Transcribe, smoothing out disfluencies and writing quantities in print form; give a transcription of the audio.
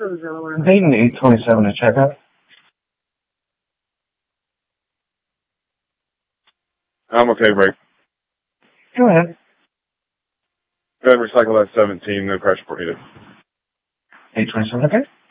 Dayton 827 to check out. I'm okay, break. Go ahead. Go ahead and recycle that 17, no pressure for needed. 827, okay.